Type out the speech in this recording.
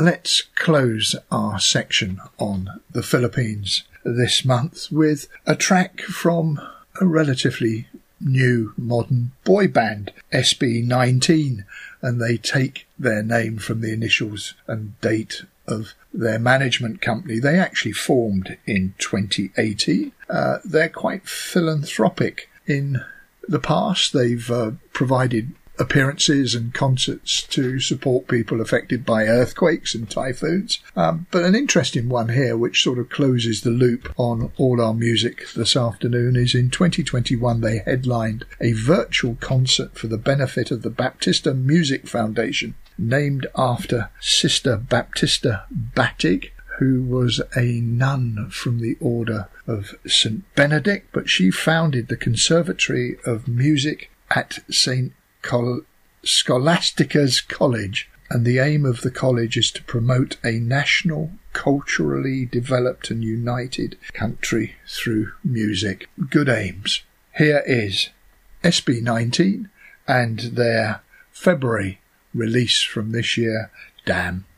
let's close our section on the Philippines this month with a track from a relatively new modern boy band, SB19, and they take their name from the initials and date of their management company. They actually formed in 2018. They're quite philanthropic. In the past, they've provided appearances and concerts to support people affected by earthquakes and typhoons. But an interesting one here, which sort of closes the loop on all our music this afternoon, is in 2021 they headlined a virtual concert for the benefit of the Baptista Music Foundation, named after Sister Baptista Batig, who was a nun from the Order of St. Benedict, but she founded the Conservatory of Music at St. Scholastica's College, and the aim of the college is to promote a national, culturally developed and united country through music. Good aims. Here is SB19 and their February release from this year, Damn.